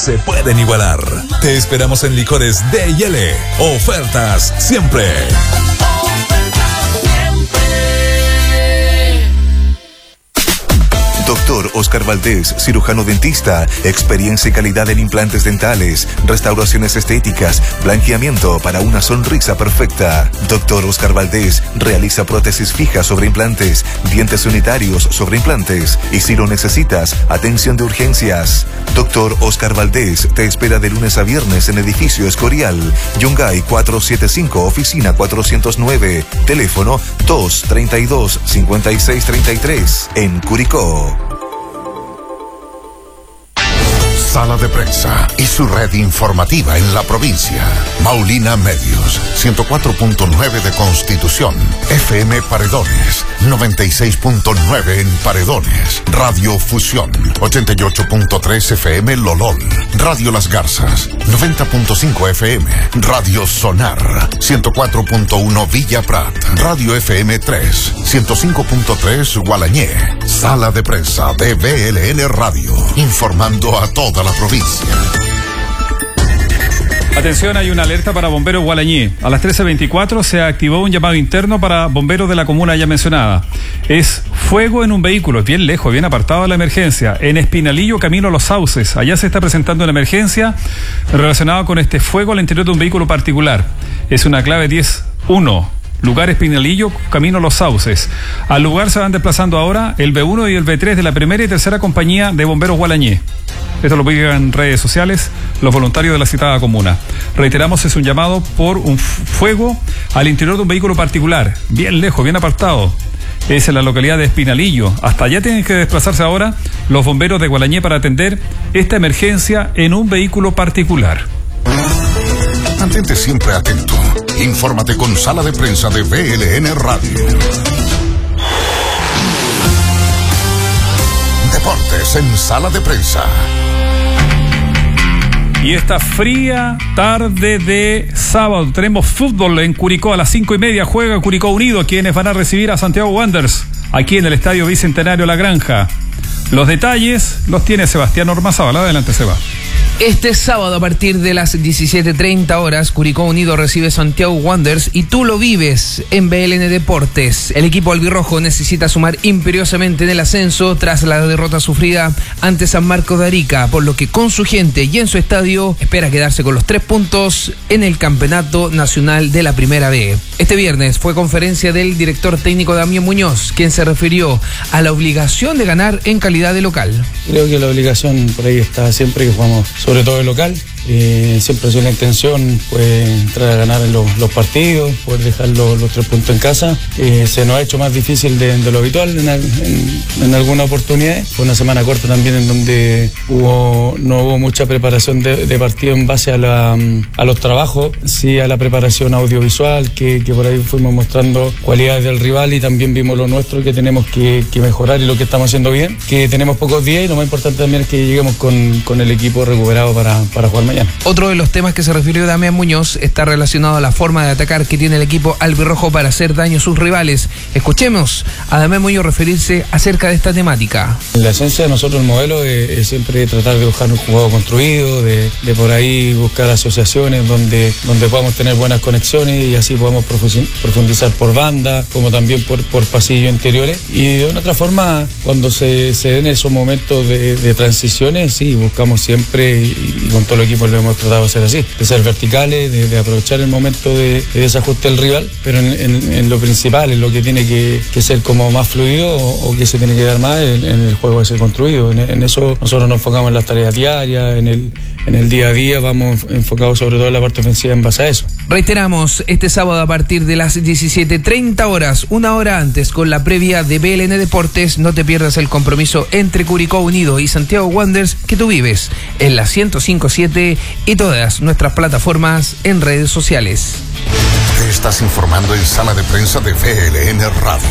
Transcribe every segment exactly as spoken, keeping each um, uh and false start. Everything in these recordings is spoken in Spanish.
se pueden igualar. Te esperamos en Licores D y L. Ofertas siempre. Doctor Oscar Valdés, cirujano dentista, experiencia y calidad en implantes dentales, restauraciones estéticas, blanqueamiento para una sonrisa perfecta. Doctor Oscar Valdés realiza prótesis fijas sobre implantes, dientes unitarios sobre implantes y si lo necesitas, atención de urgencias. Doctor Oscar Valdés te espera de lunes a viernes en Edificio Escorial, Yungay cuatrocientos setenta y cinco, oficina cuatrocientos nueve, teléfono dos treinta y dos, cincuenta y seis treinta y tres, en Curicó. Sala de Prensa y su red informativa en la provincia. Maulina Medios, ciento cuatro punto nueve de Constitución. F M Paredones, noventa y seis punto nueve en Paredones. Radio Fusión, ochenta y ocho punto tres F M Lolol. Radio Las Garzas, noventa punto cinco F M. Radio Sonar, ciento cuatro punto uno Villa Prat. Radio F M tres, ciento cinco punto tres Gualañé. Sala de Prensa de B L N Radio, informando a toda la provincia. Atención, hay una alerta para bomberos Gualañé. A las trece veinticuatro se activó un llamado interno para bomberos de la comuna ya mencionada. Es fuego en un vehículo, es bien lejos, bien apartado de la emergencia, en Espinalillo, camino a Los Sauces. Allá se está presentando una emergencia relacionada con este fuego al interior de un vehículo particular. Es una clave diez uno. Lugar Espinalillo, camino a Los Sauces. Al lugar se van desplazando ahora el B uno y el B tres de la primera y tercera compañía de bomberos Gualañé. Esto lo publican en redes sociales los voluntarios de la citada comuna. Reiteramos, es un llamado por un fuego al interior de un vehículo particular, bien lejos, bien apartado. Es en la localidad de Espinalillo. Hasta allá tienen que desplazarse ahora los bomberos de Gualañé para atender esta emergencia en un vehículo particular. Mantente siempre atento. Infórmate con Sala de Prensa de B L N Radio. Deportes en Sala de Prensa. Y esta fría tarde de sábado tenemos fútbol en Curicó. A las cinco y media juega Curicó Unido, quienes van a recibir a Santiago Wanderers aquí en el Estadio Bicentenario La Granja. Los detalles los tiene Sebastián Ormazábal. Adelante, Seba. Este sábado a partir de las diecisiete treinta horas, Curicó Unido recibe Santiago Wanderers y tú lo vives en B L N Deportes. El equipo albirrojo necesita sumar imperiosamente en el ascenso tras la derrota sufrida ante San Marcos de Arica, por lo que con su gente y en su estadio espera quedarse con los tres puntos en el Campeonato Nacional de la Primera B. Este viernes fue conferencia del director técnico Damián Muñoz, quien se refirió a la obligación de ganar en calidad de local. Creo que la obligación por ahí está siempre que jugamos, sobre todo el local. Eh, siempre ha sido la intención pues, entrar a ganar en los, los partidos, poder dejar los, los tres puntos en casa. Eh, se nos ha hecho más difícil de, de lo habitual en, en, en alguna oportunidad. Fue una semana corta también en donde hubo, no hubo mucha preparación de, de partido en base a, la, a los trabajos, sí a la preparación audiovisual, que, que por ahí fuimos mostrando cualidades del rival y también vimos lo nuestro que tenemos que, que mejorar y lo que estamos haciendo bien, que tenemos pocos días y lo más importante también es que lleguemos con, con el equipo recuperado para, para jugar mañana. Otro de los temas que se refirió Damián Muñoz está relacionado a la forma de atacar que tiene el equipo albirrojo para hacer daño a sus rivales. Escuchemos a Damián Muñoz referirse acerca de esta temática. La esencia de nosotros, el modelo, es, es siempre tratar de buscar un juego construido, de, de por ahí buscar asociaciones donde, donde podamos tener buenas conexiones y así podamos profundizar por banda, como también por, por pasillos interiores. Y de una otra forma, cuando se, se den esos momentos de, de transiciones, sí, buscamos siempre, y, y con todo el equipo lo hemos tratado de hacer así, de ser verticales, de, de aprovechar el momento de, de desajuste del rival, pero en, en, en lo principal, en lo que tiene que, que ser como más fluido o, o que se tiene que dar más en, en el juego de ser construido. En, en eso nosotros nos enfocamos en las tareas diarias, en el, en el día a día, vamos enfocados sobre todo en la parte ofensiva en base a eso. Reiteramos, este sábado a partir de las diecisiete treinta horas, una hora antes, con la previa de B L N Deportes, no te pierdas el compromiso entre Curicó Unido y Santiago Wanderers que tú vives en la ciento cinco punto siete y todas nuestras plataformas en redes sociales. Te estás informando en Sala de Prensa de B L N Radio.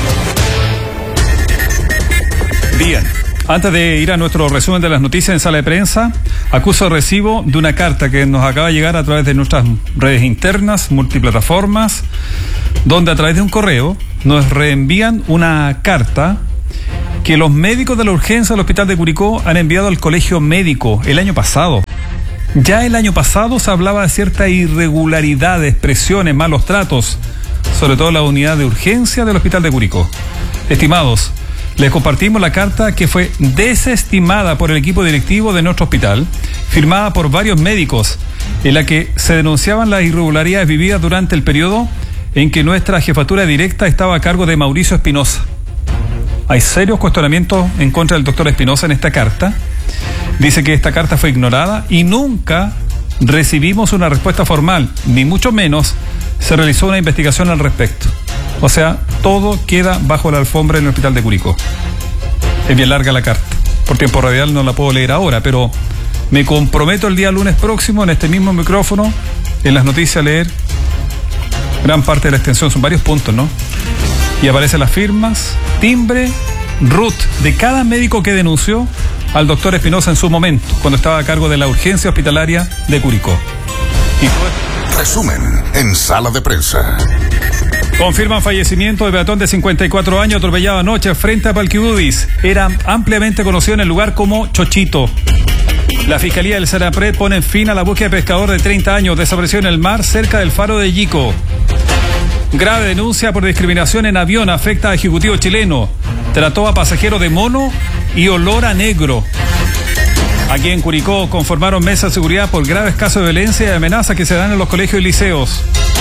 Bien. Antes de ir a nuestro resumen de las noticias en Sala de Prensa, acuso recibo de una carta que nos acaba de llegar a través de nuestras redes internas, multiplataformas, donde a través de un correo nos reenvían una carta que los médicos de la urgencia del hospital de Curicó han enviado al colegio médico el año pasado. Ya el año pasado se hablaba de ciertas irregularidades, presiones, malos tratos, sobre todo en la unidad de urgencia del hospital de Curicó. Estimados, les compartimos la carta que fue desestimada por el equipo directivo de nuestro hospital, firmada por varios médicos, en la que se denunciaban las irregularidades vividas durante el periodo en que nuestra jefatura directa estaba a cargo de Mauricio Espinosa. Hay serios cuestionamientos en contra del doctor Espinosa en esta carta. Dice que esta carta fue ignorada y nunca recibimos una respuesta formal, ni mucho menos se realizó una investigación al respecto. O sea, todo queda bajo la alfombra en el hospital de Curicó. Es bien larga la carta. Por tiempo radial no la puedo leer ahora, pero me comprometo el día lunes próximo en este mismo micrófono, en las noticias, a leer gran parte de la extensión. Son varios puntos, ¿no? Y aparecen las firmas, timbre, R U T de cada médico que denunció al doctor Espinosa en su momento, cuando estaba a cargo de la urgencia hospitalaria de Curicó. Y fue... Resumen en Sala de Prensa. Confirman fallecimiento de peatón de cincuenta y cuatro años atropellado anoche frente a Palquibudis. Era ampliamente conocido en el lugar como Chochito. La Fiscalía del Senapred pone fin a la búsqueda de pescador de treinta años desapareció en el mar cerca del faro de Yico. Grave denuncia por discriminación en avión afecta a ejecutivo chileno. Trató a pasajero de mono y olor a negro. Aquí en Curicó conformaron mesas de seguridad por graves casos de violencia y amenazas que se dan en los colegios y liceos.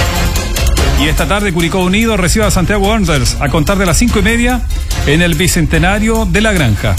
Y esta tarde Curicó Unido recibe a Santiago Wanderers a contar de las cinco y media en el Bicentenario de la Granja.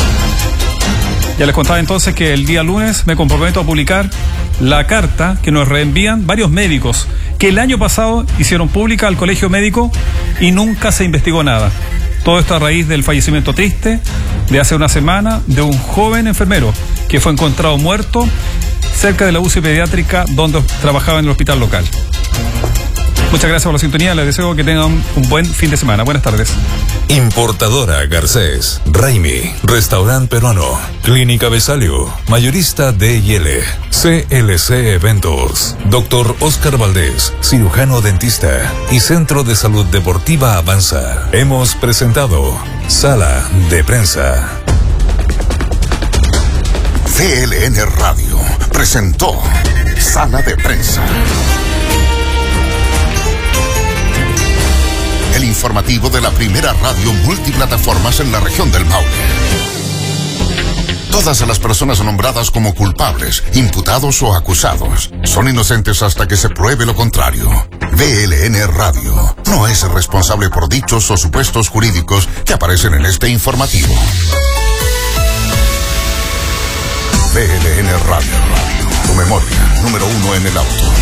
Ya les contaba entonces que el día lunes me comprometo a publicar la carta que nos reenvían varios médicos que el año pasado hicieron pública al colegio médico y nunca se investigó nada. Todo esto a raíz del fallecimiento triste de hace una semana de un joven enfermero que fue encontrado muerto cerca de la U C I pediátrica donde trabajaba en el hospital local. Muchas gracias por la sintonía, les deseo que tengan un buen fin de semana. Buenas tardes. Importadora Garcés, Raimi, Restaurante Peruano, Clínica Besalio, Mayorista D y L, C L C Eventos, Doctor Oscar Valdés, Cirujano Dentista y Centro de Salud Deportiva Avanza. Hemos presentado Sala de Prensa. C L N Radio presentó Sala de Prensa. El informativo de la primera radio multiplataformas en la región del Maule. Todas las personas nombradas como culpables, imputados o acusados son inocentes hasta que se pruebe lo contrario. V L N Radio no es responsable por dichos o supuestos jurídicos que aparecen en este informativo. V L N Radio, tu memoria, número uno en el auto.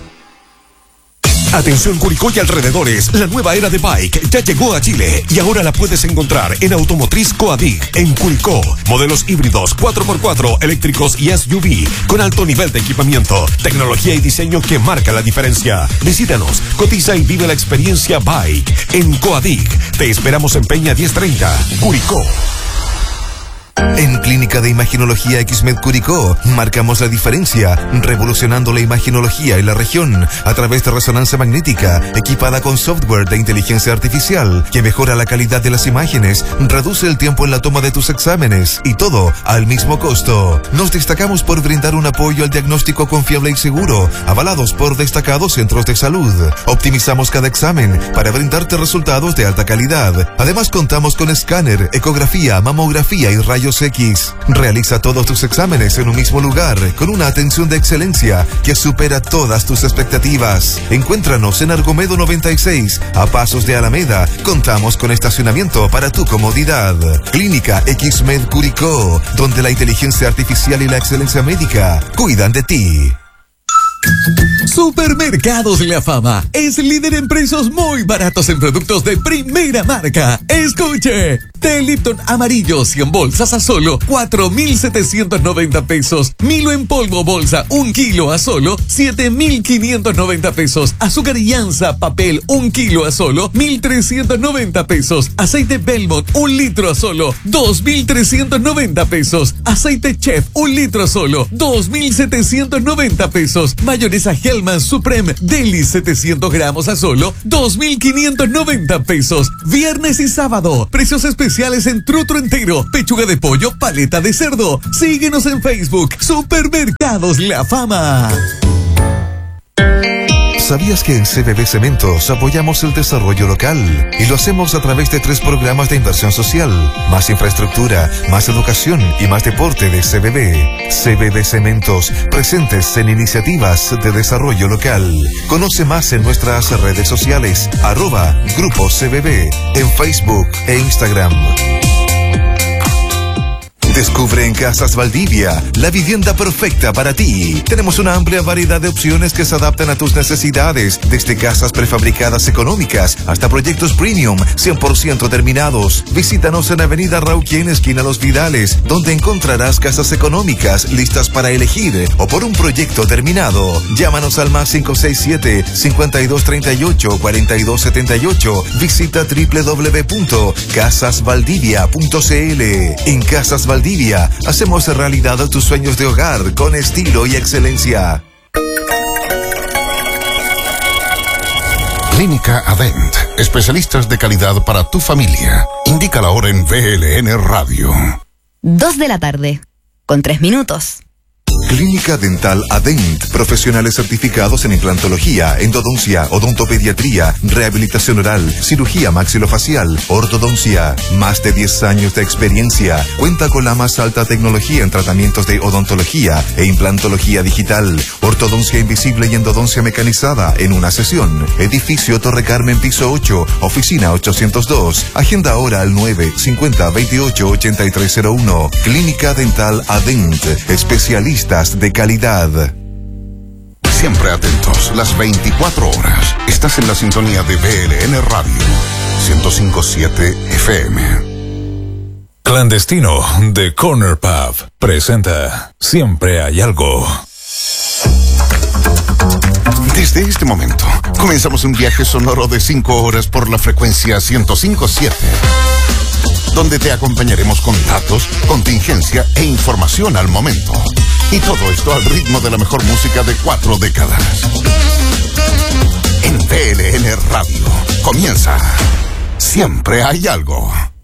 Atención Curicó y alrededores, la nueva era de bike ya llegó a Chile y ahora la puedes encontrar en Automotriz Coadig en Curicó. Modelos híbridos cuatro por cuatro, eléctricos y S U V con alto nivel de equipamiento, tecnología y diseño que marca la diferencia. Visítanos, cotiza y vive la experiencia bike en Coadig. Te esperamos en Peña diez treinta, Curicó. En Clínica de Imaginología Xmed Curicó marcamos la diferencia, revolucionando la imaginología en la región a través de resonancia magnética equipada con software de inteligencia artificial que mejora la calidad de las imágenes, reduce el tiempo en la toma de tus exámenes y todo al mismo costo. Nos destacamos por brindar un apoyo al diagnóstico confiable y seguro, avalados por destacados centros de salud. Optimizamos cada examen para brindarte resultados de alta calidad. Además contamos con escáner, ecografía, mamografía y rayos X. Realiza todos tus exámenes en un mismo lugar, con una atención de excelencia que supera todas tus expectativas. Encuéntranos en Argomedo noventa y seis, a pasos de Alameda. Contamos con estacionamiento para tu comodidad. Clínica Xmed Curicó, donde la inteligencia artificial y la excelencia médica cuidan de ti. Supermercados La Fama es líder en precios muy baratos en productos de primera marca. Escuche, té Lipton amarillo cien bolsas a solo cuatro mil setecientos noventa pesos. Milo en polvo bolsa un kilo a solo siete mil quinientos noventa pesos. Azúcar Llanza papel un kilo a solo mil trescientos noventa pesos. Aceite Belmont un litro a solo dos mil trescientos noventa pesos. Aceite Chef un litro a solo dos mil setecientos noventa pesos. Mayonesa Hellman Supreme Deli setecientos gramos a solo dos mil quinientos noventa pesos. Viernes y sábado, precios especiales especiales en trutro entero, pechuga de pollo, paleta de cerdo. Síguenos en Facebook, Supermercados La Fama. ¿Sabías que en C B B Cementos apoyamos el desarrollo local? Y lo hacemos a través de tres programas de inversión social: más infraestructura, más educación y más deporte de C B B. C B B Cementos, presentes en iniciativas de desarrollo local. Conoce más en nuestras redes sociales, arroba Grupo C B B, en Facebook e Instagram. Descubre en Casas Valdivia la vivienda perfecta para ti. Tenemos una amplia variedad de opciones que se adaptan a tus necesidades, desde casas prefabricadas económicas hasta proyectos premium cien por ciento terminados. Visítanos en Avenida Rauquien, esquina Los Vidales, donde encontrarás casas económicas listas para elegir o por un proyecto terminado. Llámanos al más cinco seis siete, cinco dos tres ocho, cuatro dos siete ocho. Visita doble u doble u doble u punto casas valdivia punto c l. En Casas Valdivia hacemos realidad tus sueños de hogar con estilo y excelencia. Clínica Adent, especialistas de calidad para tu familia. Indica la hora en V L N Radio. Dos de la tarde, con tres minutos. Clínica Dental Adent, profesionales certificados en implantología, endodoncia, odontopediatría, rehabilitación oral, cirugía maxilofacial, ortodoncia. Más de diez años de experiencia. Cuenta con la más alta tecnología en tratamientos de odontología e implantología digital, ortodoncia invisible y endodoncia mecanizada en una sesión. Edificio Torre Carmen, piso ocho, oficina ochocientos dos. Agenda ahora al nueve cincuenta veintiocho ochenta y tres cero uno. Clínica Dental Adent, especialistas de calidad. Siempre atentos, las veinticuatro horas. Estás en la sintonía de V L N Radio ciento cinco punto siete F M. Clandestino de Corner Pub presenta Siempre hay algo. Desde este momento, comenzamos un viaje sonoro de cinco horas por la frecuencia ciento cinco punto siete. Donde te acompañaremos con datos, contingencia e información al momento. Y todo esto al ritmo de la mejor música de cuatro décadas. En V L N Radio comienza Siempre hay algo.